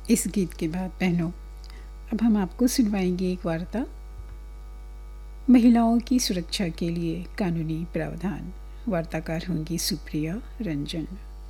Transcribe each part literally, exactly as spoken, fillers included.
इस गीत के बाद बहनों, अब हम आपको सुनवाएंगे एक वार्ता, महिलाओं की सुरक्षा के लिए कानूनी प्रावधान। वार्ताकार होंगी सुप्रिया रंजन।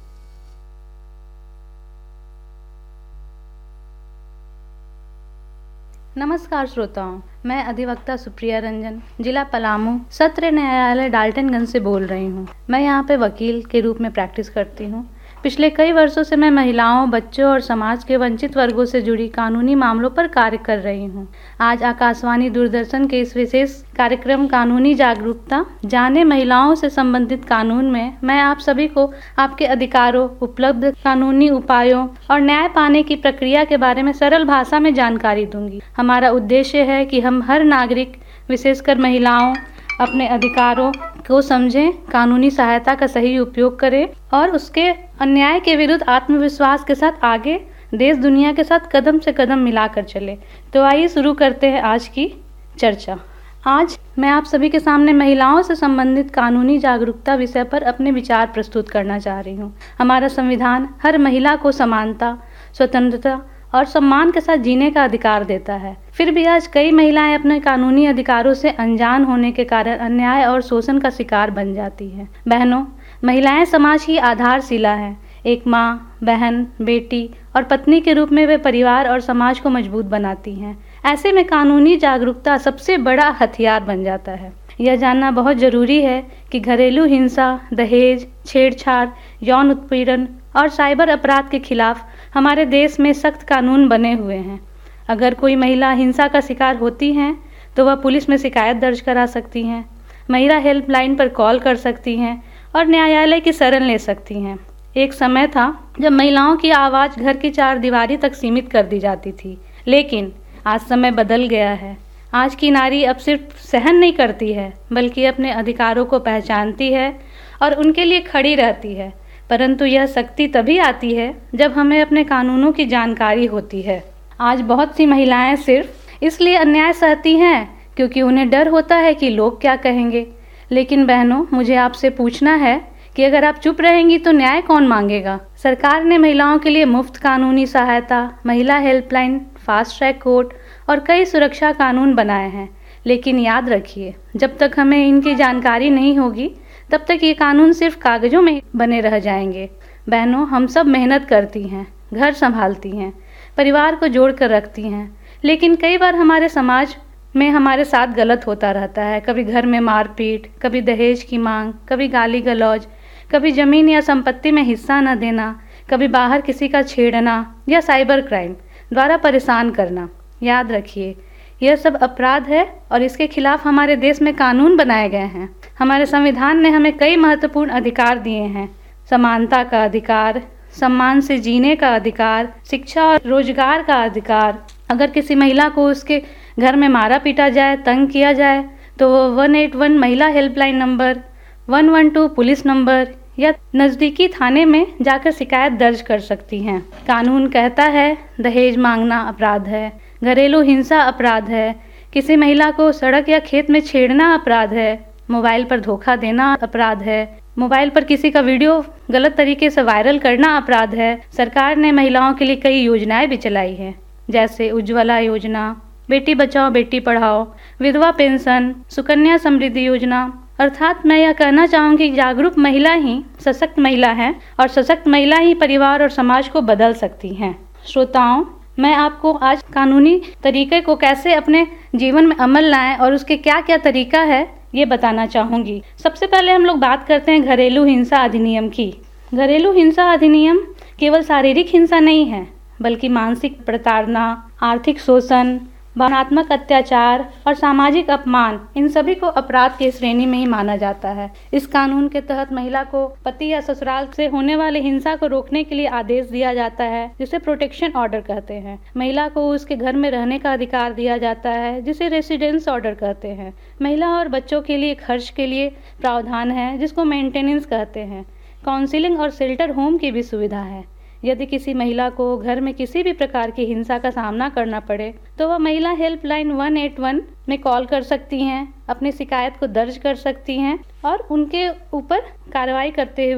नमस्कार श्रोताओं, मैं अधिवक्ता सुप्रिया रंजन जिला पलामू सत्र न्यायालय डाल्टनगंज से बोल रही हूँ। मैं यहाँ पे वकील के रूप में प्रैक्टिस करती हूँ। पिछले कई वर्षों से मैं महिलाओं, बच्चों और समाज के वंचित वर्गों से जुड़ी कानूनी मामलों पर कार्य कर रही हूँ। आज आकाशवाणी दूरदर्शन के इस विशेष कार्यक्रम कानूनी जागरूकता जाने महिलाओं से संबंधित कानून में मैं आप सभी को आपके अधिकारों, उपलब्ध कानूनी उपायों और न्याय पाने की प्रक्रिया के बारे में सरल भाषा में जानकारी दूंगी। हमारा उद्देश्य है कि हम हर नागरिक, विशेषकर महिलाओं, अपने अधिकारों को समझें, कानूनी सहायता का सही उपयोग करें और उसके अन्याय के विरुद्ध आत्मविश्वास के साथ आगे देश दुनिया के साथ कदम से कदम मिलाकर चले। तो आइए शुरू करते हैं आज की चर्चा। आज मैं आप सभी के सामने महिलाओं से संबंधित कानूनी जागरूकता विषय पर अपने विचार प्रस्तुत करना चाह रही हूँ। हमारा संविधान हर महिला को समानता, स्वतंत्रता और सम्मान के साथ जीने का अधिकार देता है। फिर भी आज कई महिलाएं अपने कानूनी अधिकारों से अनजान होने के कारण अन्याय और शोषण का शिकार बन जाती हैं। बहनों, महिलाएं समाज की आधारशिला हैं। एक माँ, बहन, बेटी और पत्नी के रूप में वे परिवार और समाज को मजबूत बनाती हैं। ऐसे में कानूनी जागरूकता सबसे बड़ा हथियार बन जाता है। यह जानना बहुत जरूरी है कि घरेलू हिंसा, दहेज, छेड़छाड़, यौन उत्पीड़न और साइबर अपराध के खिलाफ हमारे देश में सख्त कानून बने हुए हैं। अगर कोई महिला हिंसा का शिकार होती हैं तो वह पुलिस में शिकायत दर्ज करा सकती हैं, महिला हेल्पलाइन पर कॉल कर सकती हैं और न्यायालय की शरण ले सकती हैं। एक समय था जब महिलाओं की आवाज़ घर की चार दीवारी तक सीमित कर दी जाती थी, लेकिन आज समय बदल गया है। आज की नारी अब सिर्फ सहन नहीं करती है, बल्कि अपने अधिकारों को पहचानती है और उनके लिए खड़ी रहती है। परंतु यह शक्ति तभी आती है जब हमें अपने कानूनों की जानकारी होती है। आज बहुत सी महिलाएं सिर्फ इसलिए अन्याय सहती हैं क्योंकि उन्हें डर होता है कि लोग क्या कहेंगे। लेकिन बहनों, मुझे आपसे पूछना है कि अगर आप चुप रहेंगी तो न्याय कौन मांगेगा? सरकार ने महिलाओं के लिए मुफ्त कानूनी सहायता, महिला हेल्पलाइन, फास्ट ट्रैक कोर्ट और कई सुरक्षा कानून बनाए हैं। लेकिन याद रखिए, जब तक हमें इनकी जानकारी नहीं होगी तब तक ये कानून सिर्फ कागजों में बने रह जाएंगे। बहनों, हम सब मेहनत करती हैं, घर संभालती हैं, परिवार को जोड़ कर रखती हैं, लेकिन कई बार हमारे समाज में हमारे साथ गलत होता रहता है। कभी घर में मारपीट, कभी दहेज की मांग, कभी गाली गलौज, कभी जमीन या संपत्ति में हिस्सा न देना, कभी बाहर किसी का छेड़ना या साइबर क्राइम द्वारा परेशान करना। याद रखिए, यह सब अपराध है और इसके खिलाफ हमारे देश में कानून बनाए गए हैं। हमारे संविधान ने हमें कई महत्वपूर्ण अधिकार दिए हैं। समानता का अधिकार, सम्मान से जीने का अधिकार, शिक्षा और रोजगार का अधिकार। अगर किसी महिला को उसके घर में मारा पीटा जाए, तंग किया जाए, तो वो वन एट वन महिला helpline number, one one two police number या नज़दीकी थाने में जाकर शिकायत दर्ज कर सकती हैं। कानून कहता है दहेज मांगना अपराध है, घरेलू हिंसा अपराध है, किसी महिला को सड़क या खेत में छेड़ना अपराध है, मोबाइल पर धोखा देना अपराध है, मोबाइल पर किसी का वीडियो गलत तरीके से वायरल करना अपराध है। सरकार ने महिलाओं के लिए कई योजनाएं भी चलाई हैं, जैसे उज्ज्वला योजना, बेटी बचाओ बेटी पढ़ाओ, विधवा पेंशन, सुकन्या समृद्धि योजना। अर्थात मैं यह कहना चाहूँगी कि जागरूक महिला ही सशक्त महिला है और सशक्त महिला ही परिवार और समाज को बदल सकती हैं। श्रोताओं, मैं आपको आज कानूनी तरीके को कैसे अपने जीवन में अमल लाएं और उसके क्या क्या तरीका है ये बताना चाहूँगी। सबसे पहले हम लोग बात करते हैं घरेलू हिंसा अधिनियम की। घरेलू हिंसा अधिनियम केवल शारीरिक हिंसा नहीं है, बल्कि मानसिक प्रताड़ना, आर्थिक शोषण, भावनात्मक अत्याचार और सामाजिक अपमान, इन सभी को अपराध की श्रेणी में ही माना जाता है। इस कानून के तहत महिला को पति या ससुराल से होने वाले हिंसा को रोकने के लिए आदेश दिया जाता है, जिसे प्रोटेक्शन ऑर्डर कहते हैं। महिला को उसके घर में रहने का अधिकार दिया जाता है, जिसे रेसिडेंस ऑर्डर कहते हैं। महिला और बच्चों के लिए खर्च के लिए प्रावधान है, जिसको मेंटेनेंस कहते हैं। काउंसिलिंग और शेल्टर होम की भी सुविधा है। यदि किसी महिला को घर में किसी भी प्रकार की हिंसा का सामना करना पड़े तो वह महिला हेल्पलाइन वन एट वन में कॉल कर सकती हैं, अपनी शिकायत को दर्ज कर सकती हैं और उनके ऊपर कार्रवाई करते हुए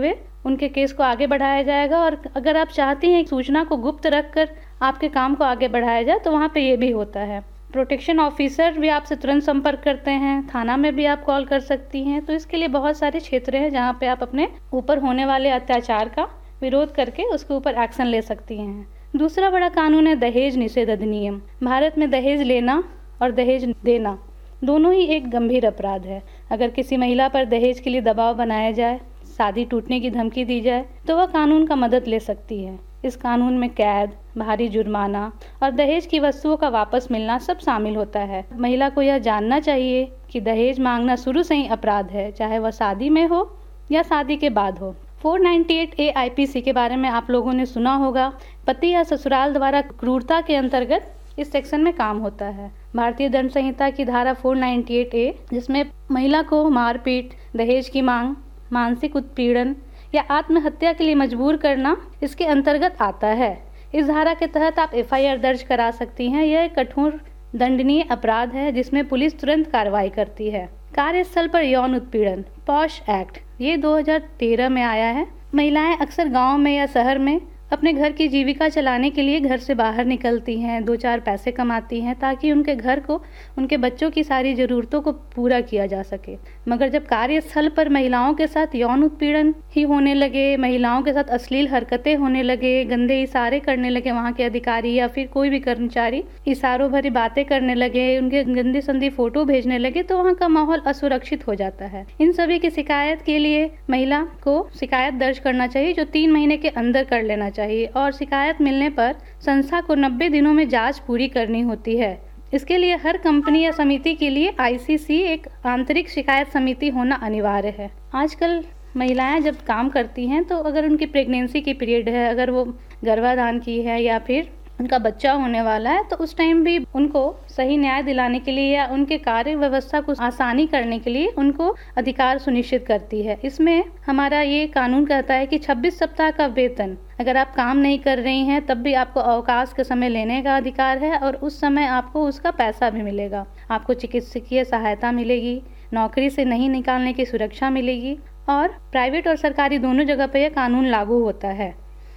उनके केस को आगे बढ़ाया जाएगा। और अगर आप चाहती हैं सूचना को गुप्त रखकर आपके काम को आगे बढ़ाया जाए तो वहाँ पे ये भी होता है। प्रोटेक्शन ऑफिसर भी आपसे तुरंत संपर्क करते हैं, थाना में भी आप कॉल कर सकती हैं। तो इसके लिए बहुत सारे क्षेत्र हैं जहाँ पे आप अपने ऊपर होने वाले अत्याचार का विरोध करके उसके ऊपर एक्शन ले सकती हैं। दूसरा बड़ा कानून है दहेज निषेध अधिनियम। भारत में दहेज लेना और दहेज देना दोनों ही एक गंभीर अपराध है। अगर किसी महिला पर दहेज के लिए दबाव बनाया जाए, शादी टूटने की धमकी दी जाए तो वह कानून का मदद ले सकती है। इस कानून में कैद, भारी जुर्माना और दहेज की वस्तुओं का वापस मिलना सब शामिल होता है। महिला को यह जानना चाहिए कि दहेज मांगना शुरू से ही अपराध है, चाहे वह शादी में हो या शादी के बाद हो। चार सौ अट्ठानवे ए आई पी सी के बारे में आप लोगों ने सुना होगा। पति या ससुराल द्वारा क्रूरता के अंतर्गत इस सेक्शन में काम होता है। भारतीय दंड संहिता की धारा चार सौ अट्ठानवे ए, जिसमें महिला को मारपीट, दहेज की मांग, मानसिक उत्पीड़न या आत्महत्या के लिए मजबूर करना इसके अंतर्गत आता है। इस धारा के तहत आप एफ आई आर दर्ज करा सकती हैं। यह एक कठोर दंडनीय अपराध है जिसमें पुलिस तुरंत कार्रवाई करती है। कार्यस्थल पर यौन उत्पीड़न, पॉश एक्ट, ये दो हज़ार तेरह में आया है। महिलाएं अक्सर गांव में या शहर में अपने घर की जीविका चलाने के लिए घर से बाहर निकलती हैं, दो चार पैसे कमाती हैं ताकि उनके घर को, उनके बच्चों की सारी ज़रूरतों को पूरा किया जा सके। मगर जब कार्यस्थल पर महिलाओं के साथ यौन उत्पीड़न ही होने लगे, महिलाओं के साथ अश्लील हरकतें होने लगे, गंदे इशारे करने लगे, वहाँ के अधिकारी या फिर कोई भी कर्मचारी इशारों भरी बातें करने लगे, उनके गंदी संदी फोटो भेजने लगे, तो वहाँ का माहौल असुरक्षित हो जाता है। इन सभी की शिकायत के लिए महिला को शिकायत दर्ज करना चाहिए, जो तीन महीने के अंदर कर लेना चाहिए। और शिकायत मिलने पर संस्था को नब्बे दिनों में जांच पूरी करनी होती है। इसके लिए हर कंपनी या समिति के लिए आई सी सी, एक आंतरिक शिकायत समिति, होना अनिवार्य है। आजकल महिलाएं जब काम करती हैं तो अगर उनकी प्रेगनेंसी की पीरियड है, अगर वो गर्भाधान की है या फिर उनका बच्चा होने वाला है, तो उस टाइम भी उनको सही न्याय दिलाने के लिए या उनके कार्य व्यवस्था को आसानी करने के लिए उनको अधिकार सुनिश्चित करती है। इसमें हमारा ये कानून कहता है कि छब्बीस सप्ताह का वेतन, अगर आप काम नहीं कर रही हैं तब भी आपको अवकाश के समय लेने का अधिकार है और उस समय आपको उसका पैसा भी मिलेगा। आपको चिकित्सकीय सहायता मिलेगी, नौकरी से नहीं निकालने की सुरक्षा मिलेगी और प्राइवेट और सरकारी दोनों जगह पर यह कानून लागू होता है।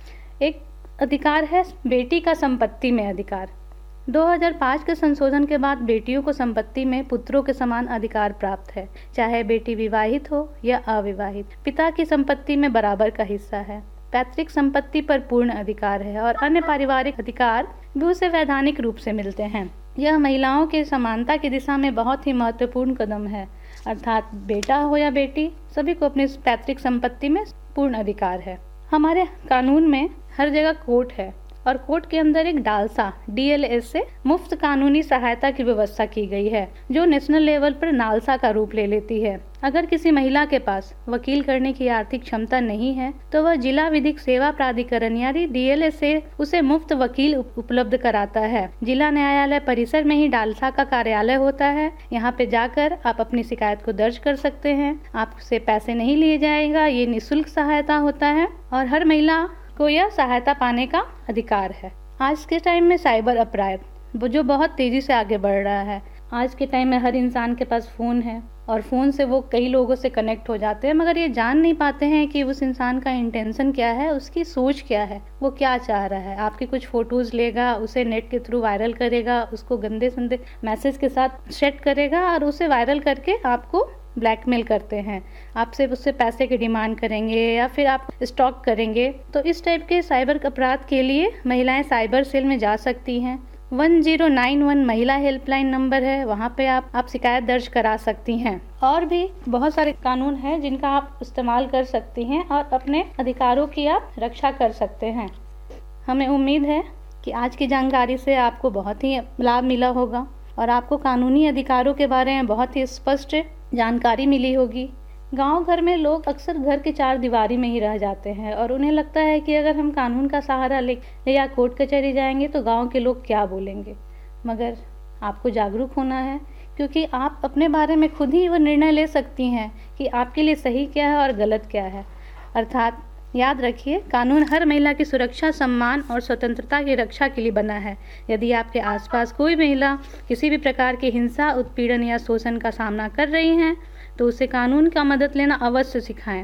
एक अधिकार है बेटी का संपत्ति में अधिकार। दो हज़ार पाँच के संशोधन के बाद बेटियों को संपत्ति में पुत्रों के समान अधिकार प्राप्त है, चाहे बेटी विवाहित हो या अविवाहित। पिता की संपत्ति में बराबर का हिस्सा है। पैतृक संपत्ति पर पूर्ण अधिकार है और अन्य पारिवारिक अधिकार भी उसे वैधानिक रूप से मिलते हैं। यह महिलाओं के समानता की दिशा में बहुत ही महत्वपूर्ण कदम है, अर्थात बेटा हो या बेटी, सभी को अपनी पैतृक संपत्ति में पूर्ण अधिकार है। हमारे कानून में हर जगह कोर्ट है और कोर्ट के अंदर एक डालसा डी एल एस से मुफ्त कानूनी सहायता की व्यवस्था की गई है, जो नेशनल लेवल पर नालसा का रूप ले लेती है। अगर किसी महिला के पास वकील करने की आर्थिक क्षमता नहीं है तो वह जिला विधिक सेवा प्राधिकरण यानी डी एल एस से उसे मुफ्त वकील उपलब्ध कराता है। जिला न्यायालय परिसर में ही डालसा का कार्यालय होता है। यहाँ पे जाकर आप अपनी शिकायत को दर्ज कर सकते हैं। आपसे पैसे नहीं लिए जाएगा, ये निःशुल्क सहायता होता है और हर महिला को यह सहायता पाने का अधिकार है। आज के टाइम में साइबर अपराध जो बहुत तेजी से आगे बढ़ रहा है। आज के टाइम में हर इंसान के पास फ़ोन है और फ़ोन से वो कई लोगों से कनेक्ट हो जाते हैं, मगर ये जान नहीं पाते हैं कि उस इंसान का इंटेंशन क्या है, उसकी सोच क्या है, वो क्या चाह रहा है। आपकी कुछ फ़ोटोज़ लेगा, उसे नेट के थ्रू वायरल करेगा, उसको गंदे संदे मैसेज के साथ सेट करेगा और उसे वायरल करके आपको ब्लैकमेल करते हैं। आपसे उससे पैसे की डिमांड करेंगे या फिर आप स्टॉक करेंगे। तो इस टाइप के साइबर अपराध के लिए महिलाएं साइबर सेल में जा सकती हैं। वन ज़ीरो नाइन वन महिला हेल्पलाइन नंबर है, वहाँ पे आप आप शिकायत दर्ज करा सकती हैं। और भी बहुत सारे कानून हैं जिनका आप इस्तेमाल कर सकती हैं और अपने अधिकारों की आप रक्षा कर सकते हैं। हमें उम्मीद है कि आज की जानकारी से आपको बहुत ही लाभ मिला होगा और आपको कानूनी अधिकारों के बारे में बहुत ही स्पष्ट जानकारी मिली होगी। गांव घर में लोग अक्सर घर के चार दीवारी में ही रह जाते हैं और उन्हें लगता है कि अगर हम कानून का सहारा ले या कोर्ट कचहरी जाएंगे तो गांव के लोग क्या बोलेंगे। मगर आपको जागरूक होना है, क्योंकि आप अपने बारे में खुद ही वो निर्णय ले सकती हैं कि आपके लिए सही क्या है और गलत क्या है। अर्थात याद रखिए, कानून हर महिला की सुरक्षा, सम्मान और स्वतंत्रता की रक्षा के लिए बना है। यदि आपके आसपास कोई महिला किसी भी प्रकार की हिंसा, उत्पीड़न या शोषण का सामना कर रही हैं तो उसे कानून का मदद लेना अवश्य सिखाएं।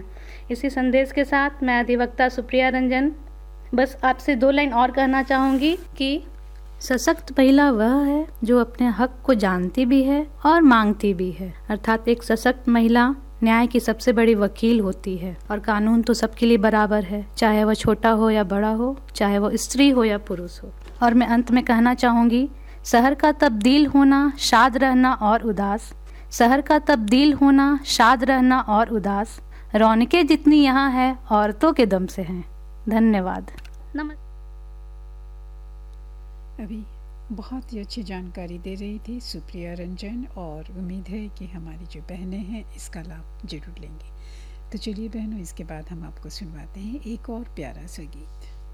इसी संदेश के साथ मैं अधिवक्ता सुप्रिया रंजन बस आपसे दो लाइन और कहना चाहूँगी कि सशक्त महिला वह है जो अपने हक को जानती भी है और मांगती भी है। अर्थात एक सशक्त महिला न्याय की सबसे बड़ी वकील होती है और कानून तो सबके लिए बराबर है, चाहे वह छोटा हो या बड़ा हो, चाहे वह स्त्री हो या पुरुष हो। और मैं अंत में कहना चाहूँगी, शहर का तब्दील होना, शाद रहना और उदास, शहर का तब्दील होना, शाद रहना और उदास, रौनकें जितनी यहाँ है औरतों के दम से हैं। धन्यवाद। नमस्कार। अभी बहुत ही अच्छी जानकारी दे रही थी सुप्रिया रंजन और उम्मीद है कि हमारी जो बहनें हैं इसका लाभ जरूर लेंगी। तो चलिए बहनों, इसके बाद हम आपको सुनवाते हैं एक और प्यारा सा गीत।